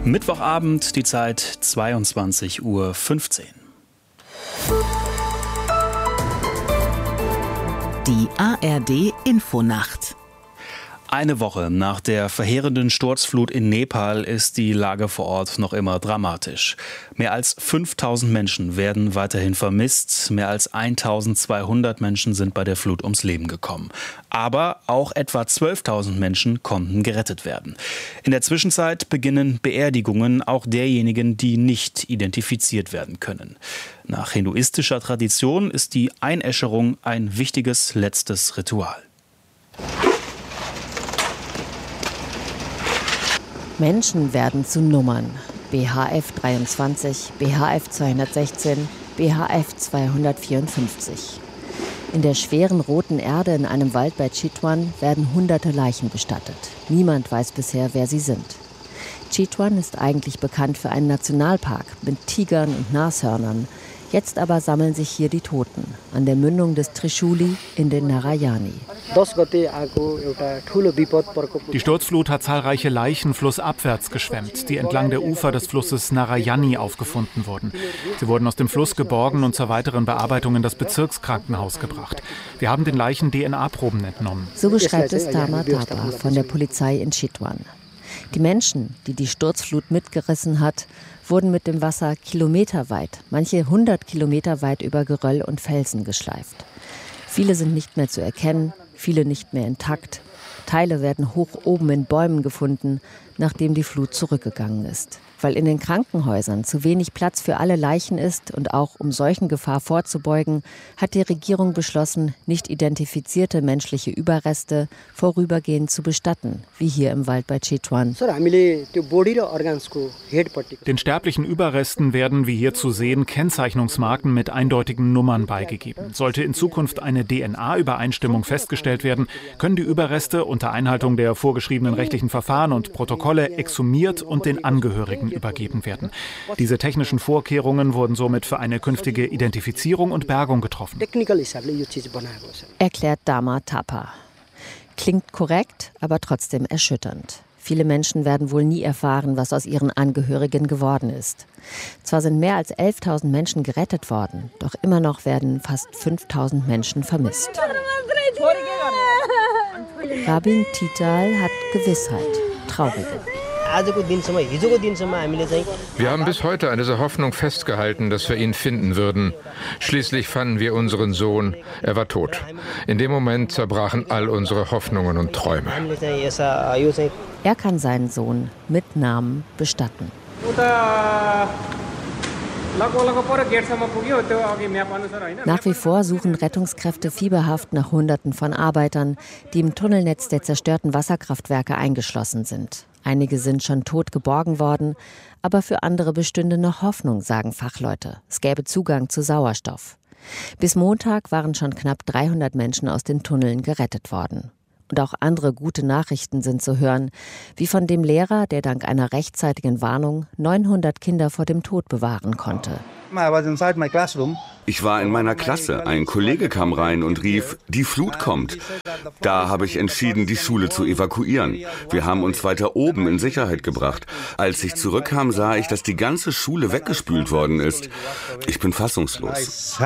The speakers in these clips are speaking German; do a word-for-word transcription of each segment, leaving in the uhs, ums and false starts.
Mittwochabend, die Zeit zweiundzwanzig Uhr fünfzehn. Die A R D-Infonacht. Eine Woche nach der verheerenden Sturzflut in Nepal ist die Lage vor Ort noch immer dramatisch. Mehr als fünftausend Menschen werden weiterhin vermisst. Mehr als eintausendzweihundert Menschen sind bei der Flut ums Leben gekommen. Aber auch etwa zwölftausend Menschen konnten gerettet werden. In der Zwischenzeit beginnen Beerdigungen auch derjenigen, die nicht identifiziert werden können. Nach hinduistischer Tradition ist die Einäscherung ein wichtiges letztes Ritual. Menschen werden zu Nummern. B H F dreiundzwanzig, B H F zweihundertsechzehn, B H F zweihundertvierundfünfzig. In der schweren roten Erde in einem Wald bei Chitwan werden hunderte Leichen bestattet. Niemand weiß bisher, wer sie sind. Chitwan ist eigentlich bekannt für einen Nationalpark mit Tigern und Nashörnern. Jetzt aber sammeln sich hier die Toten an der Mündung des Trishuli in den Narayani. Die Sturzflut hat zahlreiche Leichen flussabwärts geschwemmt, die entlang der Ufer des Flusses Narayani aufgefunden wurden. Sie wurden aus dem Fluss geborgen und zur weiteren Bearbeitung in das Bezirkskrankenhaus gebracht. Wir haben den Leichen D N A-Proben entnommen. So beschreibt es Tama Thapa von der Polizei in Chitwan. Die Menschen, die die Sturzflut mitgerissen hat, wurden mit dem Wasser kilometerweit, manche hundert Kilometer weit über Geröll und Felsen geschleift. Viele sind nicht mehr zu erkennen, viele nicht mehr intakt. Teile werden hoch oben in Bäumen gefunden, nachdem die Flut zurückgegangen ist. Weil in den Krankenhäusern zu wenig Platz für alle Leichen ist und auch um Seuchengefahr vorzubeugen, hat die Regierung beschlossen, nicht identifizierte menschliche Überreste vorübergehend zu bestatten, wie hier im Wald bei Chitwan. Den sterblichen Überresten werden, wie hier zu sehen, Kennzeichnungsmarken mit eindeutigen Nummern beigegeben. Sollte in Zukunft eine D N A-Übereinstimmung festgestellt werden, können die Überreste unter Einhaltung der vorgeschriebenen rechtlichen Verfahren und Protokolle exhumiert und den Angehörigen übergeben werden. Diese technischen Vorkehrungen wurden somit für eine künftige Identifizierung und Bergung getroffen. Erklärt Tama Thapa. Klingt korrekt, aber trotzdem erschütternd. Viele Menschen werden wohl nie erfahren, was aus ihren Angehörigen geworden ist. Zwar sind mehr als elftausend Menschen gerettet worden, doch immer noch werden fast fünftausend Menschen vermisst. Rabin Tital hat Gewissheit, traurige. Wir haben bis heute an dieser Hoffnung festgehalten, dass wir ihn finden würden. Schließlich fanden wir unseren Sohn. Er war tot. In dem Moment zerbrachen all unsere Hoffnungen und Träume. Er kann seinen Sohn mit Namen bestatten. Nach wie vor suchen Rettungskräfte fieberhaft nach Hunderten von Arbeitern, die im Tunnelnetz der zerstörten Wasserkraftwerke eingeschlossen sind. Einige sind schon tot geborgen worden, aber für andere bestünde noch Hoffnung, sagen Fachleute. Es gäbe Zugang zu Sauerstoff. Bis Montag waren schon knapp dreihundert Menschen aus den Tunneln gerettet worden. Und auch andere gute Nachrichten sind zu hören, wie von dem Lehrer, der dank einer rechtzeitigen Warnung neunhundert Kinder vor dem Tod bewahren konnte. Ich war in meiner Klasse. Ein Kollege kam rein und rief, die Flut kommt. Da habe ich entschieden, die Schule zu evakuieren. Wir haben uns weiter oben in Sicherheit gebracht. Als ich zurückkam, sah ich, dass die ganze Schule weggespült worden ist. Ich bin fassungslos.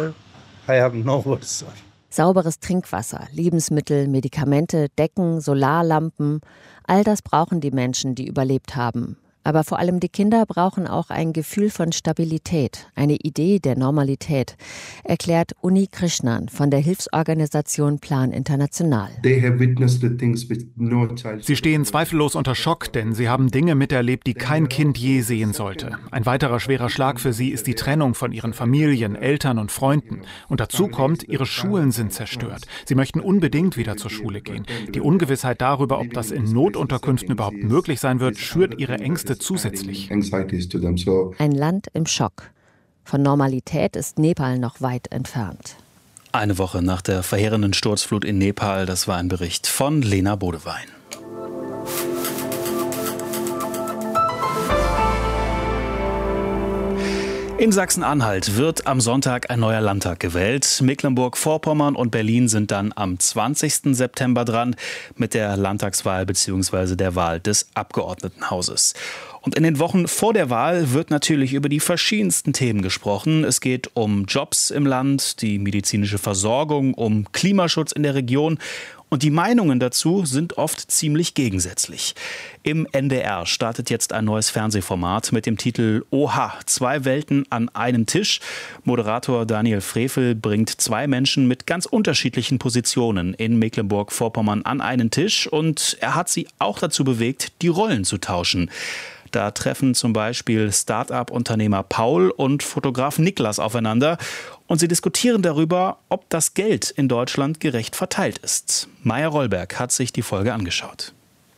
Sauberes Trinkwasser, Lebensmittel, Medikamente, Decken, Solarlampen, all das brauchen die Menschen, die überlebt haben. Aber vor allem die Kinder brauchen auch ein Gefühl von Stabilität, eine Idee der Normalität, erklärt Uni Krishnan von der Hilfsorganisation Plan International. Sie stehen zweifellos unter Schock, denn sie haben Dinge miterlebt, die kein Kind je sehen sollte. Ein weiterer schwerer Schlag für sie ist die Trennung von ihren Familien, Eltern und Freunden. Und dazu kommt, ihre Schulen sind zerstört. Sie möchten unbedingt wieder zur Schule gehen. Die Ungewissheit darüber, ob das in Notunterkünften überhaupt möglich sein wird, schürt ihre Ängste zusätzlich. Ein Land im Schock. Von Normalität ist Nepal noch weit entfernt. Eine Woche nach der verheerenden Sturzflut in Nepal, das war ein Bericht von Lena Bodewein. In Sachsen-Anhalt wird am Sonntag ein neuer Landtag gewählt. Mecklenburg-Vorpommern und Berlin sind dann am zwanzigsten September dran mit der Landtagswahl bzw. der Wahl des Abgeordnetenhauses. Und in den Wochen vor der Wahl wird natürlich über die verschiedensten Themen gesprochen. Es geht um Jobs im Land, die medizinische Versorgung, um Klimaschutz in der Region. Und die Meinungen dazu sind oft ziemlich gegensätzlich. Im N D R startet jetzt ein neues Fernsehformat mit dem Titel Oha, zwei Welten an einem Tisch. Moderator Daniel Frevel bringt zwei Menschen mit ganz unterschiedlichen Positionen in Mecklenburg-Vorpommern an einen Tisch. Und er hat sie auch dazu bewegt, die Rollen zu tauschen. Da treffen zum Beispiel Start-up-Unternehmer Paul und Fotograf Niklas aufeinander. Und sie diskutieren darüber, ob das Geld in Deutschland gerecht verteilt ist. Maya Rollberg hat sich die Folge angeschaut.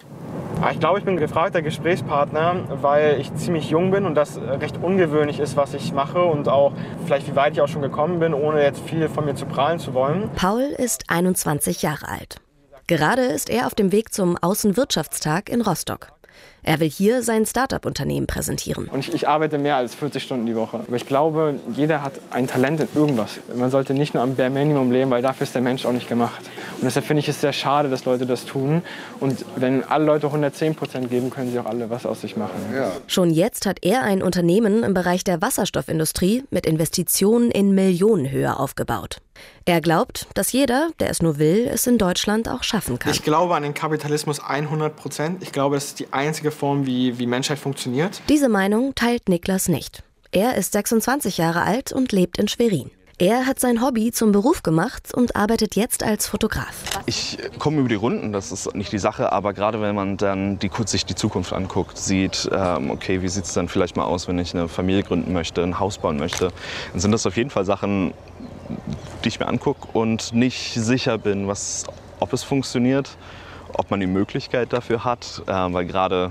Ich glaube, ich bin ein gefragter Gesprächspartner, weil ich ziemlich jung bin und das recht ungewöhnlich ist, was ich mache und auch vielleicht wie weit ich auch schon gekommen bin, ohne jetzt viel von mir zu prahlen zu wollen. Paul ist einundzwanzig Jahre alt. Gerade ist er auf dem Weg zum Außenwirtschaftstag in Rostock. Er will hier sein Start-up-Unternehmen präsentieren. Und ich, ich arbeite mehr als vierzig Stunden die Woche. Aber ich glaube, jeder hat ein Talent in irgendwas. Man sollte nicht nur am Bare Minimum leben, weil dafür ist der Mensch auch nicht gemacht. Und deshalb finde ich es sehr schade, dass Leute das tun. Und wenn alle Leute hundertzehn Prozent geben, können sie auch alle was aus sich machen. Ja. Schon jetzt hat er ein Unternehmen im Bereich der Wasserstoffindustrie mit Investitionen in Millionenhöhe aufgebaut. Er glaubt, dass jeder, der es nur will, es in Deutschland auch schaffen kann. Ich glaube an den Kapitalismus hundert Prozent. Ich glaube, das ist die einzige Form, wie, wie Menschheit funktioniert. Diese Meinung teilt Niklas nicht. Er ist sechsundzwanzig Jahre alt und lebt in Schwerin. Er hat sein Hobby zum Beruf gemacht und arbeitet jetzt als Fotograf. Ich komme über die Runden, das ist nicht die Sache, aber gerade wenn man dann die, sich die Zukunft anguckt, sieht, ähm, okay, wie sieht es dann vielleicht mal aus, wenn ich eine Familie gründen möchte, ein Haus bauen möchte, dann sind das auf jeden Fall Sachen, die ich mir angucke und nicht sicher bin, was, ob es funktioniert, ob man die Möglichkeit dafür hat, äh, weil gerade,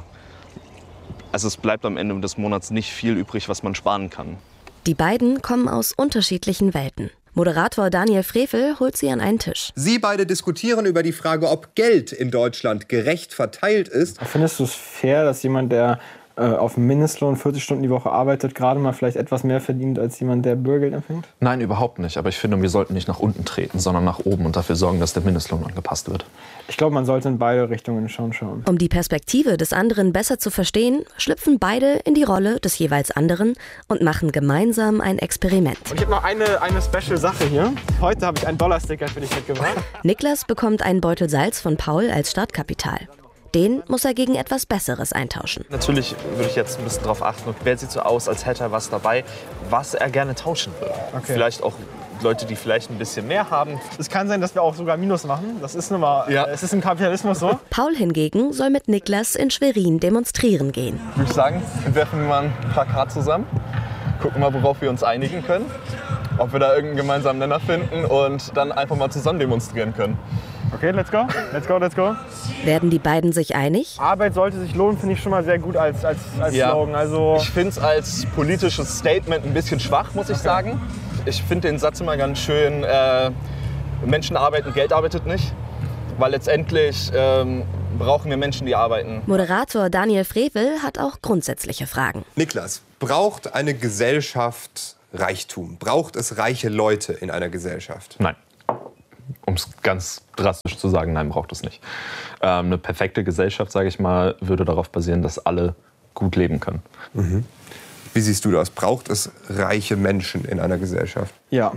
also es bleibt am Ende des Monats nicht viel übrig, was man sparen kann. Die beiden kommen aus unterschiedlichen Welten. Moderator Daniel Frevel holt sie an einen Tisch. Sie beide diskutieren über die Frage, ob Geld in Deutschland gerecht verteilt ist. Findest du es fair, dass jemand, der auf Mindestlohn vierzig Stunden die Woche arbeitet, gerade mal vielleicht etwas mehr verdient als jemand, der Bürgergeld empfängt? Nein, überhaupt nicht. Aber ich finde, wir sollten nicht nach unten treten, sondern nach oben und dafür sorgen, dass der Mindestlohn angepasst wird. Ich glaube, man sollte in beide Richtungen schon schauen. Um die Perspektive des anderen besser zu verstehen, schlüpfen beide in die Rolle des jeweils anderen und machen gemeinsam ein Experiment. Und ich habe noch eine, eine Special-Sache hier. Heute habe ich einen Dollar-Sticker für dich mitgebracht. Niklas bekommt einen Beutel Salz von Paul als Startkapital. Den muss er gegen etwas Besseres eintauschen. Natürlich würde ich jetzt ein bisschen darauf achten, wer sieht so aus, als hätte er was dabei, was er gerne tauschen würde. Okay. Vielleicht auch Leute, die vielleicht ein bisschen mehr haben. Es kann sein, dass wir auch sogar Minus machen. Das ist nun mal, ja. Es ist im Kapitalismus so. Paul hingegen soll mit Niklas in Schwerin demonstrieren gehen. Würde ich sagen, werfen wir mal ein Plakat zusammen, gucken mal, worauf wir uns einigen können, ob wir da irgendeinen gemeinsamen Nenner finden und dann einfach mal zusammen demonstrieren können. Okay, let's go, let's go, let's go. Werden die beiden sich einig? Arbeit sollte sich lohnen, finde ich schon mal sehr gut als, als, als ja. Slogan. Also ich finde es als politisches Statement ein bisschen schwach, muss ich okay. sagen. Ich finde den Satz immer ganz schön, äh, Menschen arbeiten, Geld arbeitet nicht. Weil letztendlich ähm, brauchen wir Menschen, die arbeiten. Moderator Daniel Frevel hat auch grundsätzliche Fragen. Niklas, braucht eine Gesellschaft Reichtum? Braucht es reiche Leute in einer Gesellschaft? Nein. Um es ganz drastisch zu sagen, nein, braucht es nicht. Ähm, eine perfekte Gesellschaft, sage ich mal, würde darauf basieren, dass alle gut leben können. Mhm. Wie siehst du das? Braucht es reiche Menschen in einer Gesellschaft? Ja.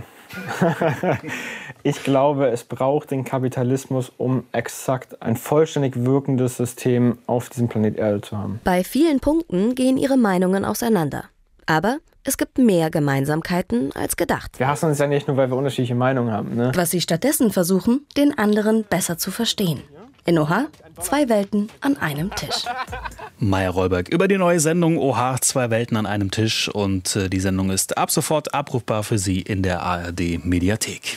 Ich glaube, es braucht den Kapitalismus, um exakt ein vollständig wirkendes System auf diesem Planet Erde zu haben. Bei vielen Punkten gehen ihre Meinungen auseinander. Aber es gibt mehr Gemeinsamkeiten als gedacht. Wir hassen uns ja nicht nur, weil wir unterschiedliche Meinungen haben. Ne? Was sie stattdessen versuchen, den anderen besser zu verstehen. In Oha, zwei Welten an einem Tisch. Maya Rollberg über die neue Sendung Oha, zwei Welten an einem Tisch. Und äh, die Sendung ist ab sofort abrufbar für Sie in der A R D-Mediathek.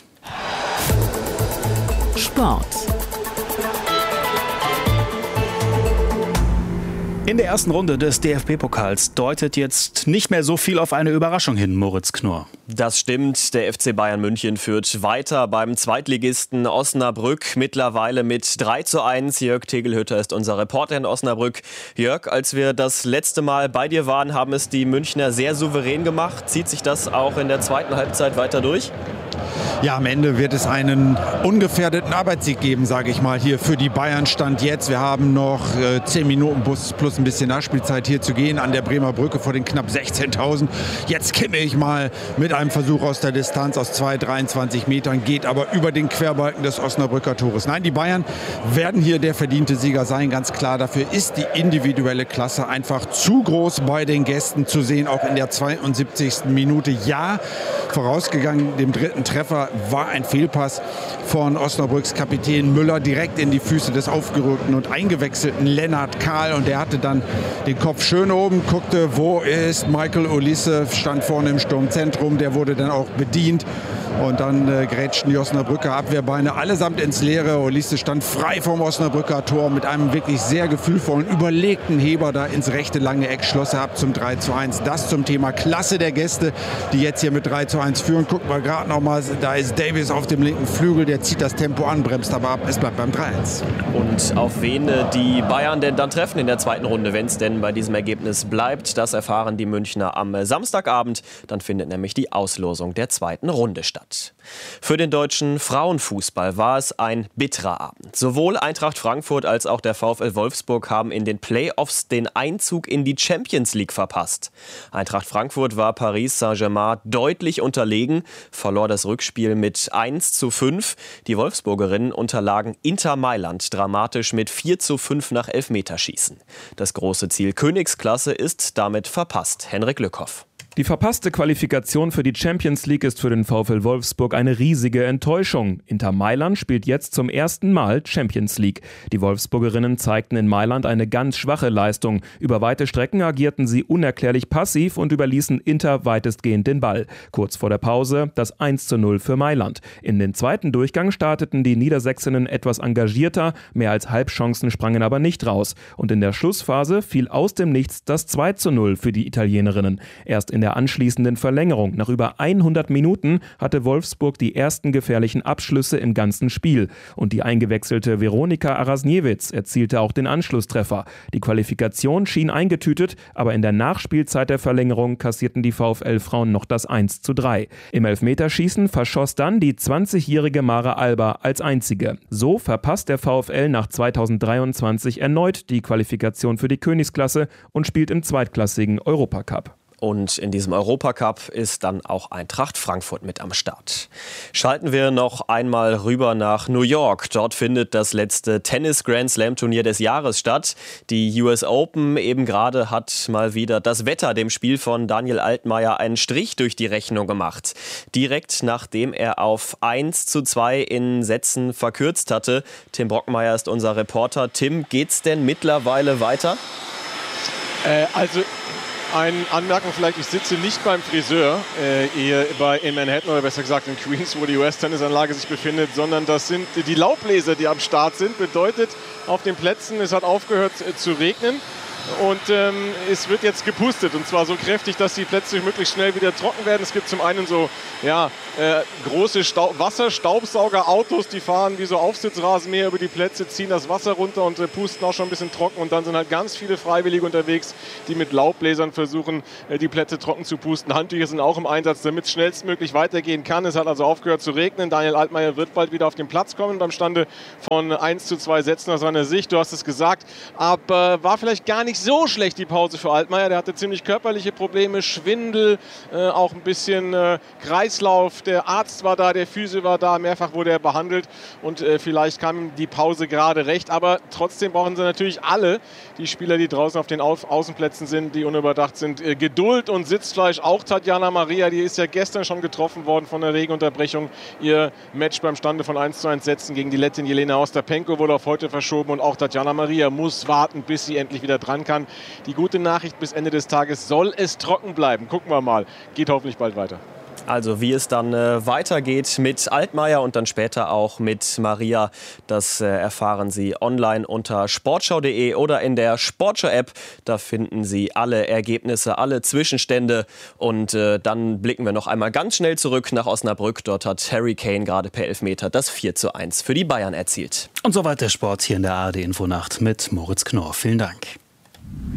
Sport. In der ersten Runde des D F B-Pokals deutet jetzt nicht mehr so viel auf eine Überraschung hin, Moritz Knorr. Das stimmt. Der F C Bayern München führt weiter beim Zweitligisten Osnabrück, mittlerweile mit drei zu eins. Jörg Tegelhütter ist unser Reporter in Osnabrück. Jörg, als wir das letzte Mal bei dir waren, haben es die Münchner sehr souverän gemacht. Zieht sich das auch in der zweiten Halbzeit weiter durch? Ja, am Ende wird es einen ungefährdeten Arbeitssieg geben, sage ich mal, hier für die Bayern Stand jetzt. Wir haben noch äh, zehn Minuten Bus plus ein bisschen Nachspielzeit hier zu gehen an der Bremer Brücke vor den knapp sechzehntausend. Jetzt kimme ich mal mit einem Versuch aus der Distanz aus zwei Komma dreiundzwanzig Metern, geht aber über den Querbalken des Osnabrücker Tores. Nein, die Bayern werden hier der verdiente Sieger sein, ganz klar. Dafür ist die individuelle Klasse einfach zu groß bei den Gästen zu sehen, auch in der zweiundsiebzigsten Minute. Ja, vorausgegangen dem dritten Treffer war ein Fehlpass von Osnabrücks Kapitän Müller direkt in die Füße des aufgerückten und eingewechselten Lennart Kahl. Und der hatte dann den Kopf schön oben, guckte, wo ist Michael Olise, stand vorne im Sturmzentrum. Der wurde dann auch bedient. Und dann äh, grätschten die Osnabrücker Abwehrbeine allesamt ins Leere. Olise stand frei vom Osnabrücker Tor mit einem wirklich sehr gefühlvollen, überlegten Heber da ins rechte lange Eck, schloss er ab zum drei zu eins. Das zum Thema Klasse der Gäste, die jetzt hier mit drei zu eins führen. Gucken wir gerade noch mal, da ist Davies auf dem linken Flügel, der zieht das Tempo an, bremst aber ab, es bleibt beim drei eins. Und auf wen die Bayern denn dann treffen in der zweiten Runde, wenn es denn bei diesem Ergebnis bleibt, das erfahren die Münchner am Samstagabend. Dann findet nämlich die Auslosung der zweiten Runde statt. Für den deutschen Frauenfußball war es ein bitterer Abend. Sowohl Eintracht Frankfurt als auch der VfL Wolfsburg haben in den Playoffs den Einzug in die Champions League verpasst. Eintracht Frankfurt war Paris Saint-Germain deutlich unterlegen, verlor das Rückspiel mit eins zu fünf. Die Wolfsburgerinnen unterlagen Inter Mailand dramatisch mit vier zu fünf nach Elfmeterschießen. Das große Ziel Königsklasse ist damit verpasst. Henrik Lückhoff. Die verpasste Qualifikation für die Champions League ist für den VfL Wolfsburg eine riesige Enttäuschung. Inter Mailand spielt jetzt zum ersten Mal Champions League. Die Wolfsburgerinnen zeigten in Mailand eine ganz schwache Leistung. Über weite Strecken agierten sie unerklärlich passiv und überließen Inter weitestgehend den Ball. Kurz vor der Pause das eins zu null für Mailand. In den zweiten Durchgang starteten die Niedersächsinnen etwas engagierter, mehr als Halbchancen sprangen aber nicht raus. Und in der Schlussphase fiel aus dem Nichts das zwei zu null für die Italienerinnen. Erst in der anschließenden Verlängerung, nach über hundert Minuten, hatte Wolfsburg die ersten gefährlichen Abschlüsse im ganzen Spiel. Und die eingewechselte Veronika Arasniewicz erzielte auch den Anschlusstreffer. Die Qualifikation schien eingetütet, aber in der Nachspielzeit der Verlängerung kassierten die VfL-Frauen noch das eins zu drei. Im Elfmeterschießen verschoss dann die zwanzigjährige Mara Alba als einzige. So verpasst der VfL nach zweitausenddreiundzwanzig erneut die Qualifikation für die Königsklasse und spielt im zweitklassigen Europacup. Und in diesem Europacup ist dann auch Eintracht Frankfurt mit am Start. Schalten wir noch einmal rüber nach New York. Dort findet das letzte Tennis-Grand-Slam-Turnier des Jahres statt. Die U S Open eben gerade hat mal wieder das Wetter dem Spiel von Daniel Altmaier einen Strich durch die Rechnung gemacht. Direkt nachdem er auf eins zu zwei in Sätzen verkürzt hatte. Tim Brockmeier ist unser Reporter. Tim, geht's denn mittlerweile weiter? Äh, also... Eine Anmerkung vielleicht, ich sitze nicht beim Friseur äh, hier bei, in Manhattan oder besser gesagt in Queens, wo die U S-Tennisanlage sich befindet, sondern das sind die Laubbläser, die am Start sind. Bedeutet, auf den Plätzen, es hat aufgehört äh, zu regnen. Und ähm, es wird jetzt gepustet, und zwar so kräftig, dass die Plätze möglichst schnell wieder trocken werden. Es gibt zum einen so ja, äh, große Stau- Wasserstaubsaugerautos, die fahren wie so Aufsitzrasenmäher über die Plätze, ziehen das Wasser runter und äh, pusten auch schon ein bisschen trocken. Und dann sind halt ganz viele Freiwillige unterwegs, die mit Laubbläsern versuchen, äh, die Plätze trocken zu pusten. Handtücher sind auch im Einsatz, damit es schnellstmöglich weitergehen kann. Es hat also aufgehört zu regnen. Daniel Altmaier wird bald wieder auf den Platz kommen beim Stande von eins zu zwei Sätzen aus seiner Sicht. Du hast es gesagt, aber war vielleicht gar nicht so schlecht die Pause für Altmaier. Der hatte ziemlich körperliche Probleme, Schwindel, äh, auch ein bisschen äh, Kreislauf. Der Arzt war da, der Physio war da, mehrfach wurde er behandelt und äh, vielleicht kam ihm die Pause gerade recht. Aber trotzdem brauchen sie natürlich alle, die Spieler, die draußen auf den Au- Außenplätzen sind, die unüberdacht sind, äh, Geduld und Sitzfleisch. Auch Tatjana Maria, die ist ja gestern schon getroffen worden von der Regenunterbrechung. Ihr Match beim Stande von eins zu eins Sätzen gegen die Lettin Jelena Ostapenko wurde auf heute verschoben und auch Tatjana Maria muss warten, bis sie endlich wieder dran kann. Die gute Nachricht, bis Ende des Tages soll es trocken bleiben. Gucken wir mal. Geht hoffentlich bald weiter. Also wie es dann äh, weitergeht mit Altmaier und dann später auch mit Maria, das äh, erfahren Sie online unter sportschau punkt de oder in der Sportschau-App. Da finden Sie alle Ergebnisse, alle Zwischenstände. Und äh, dann blicken wir noch einmal ganz schnell zurück nach Osnabrück. Dort hat Harry Kane gerade per Elfmeter das vier zu eins für die Bayern erzielt. Und soweit der Sport hier in der A R D Infonacht mit Moritz Knorr. Vielen Dank.